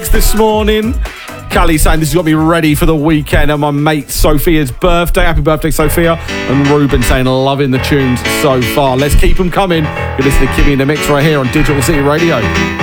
This morning, Callie saying this has got me ready for the weekend, and my mate Sophia's birthday. Happy birthday, Sophia. And Ruben saying loving the tunes so far. Let's keep them coming. You're listening to Kimmy in the Mix right here on Digital City Radio.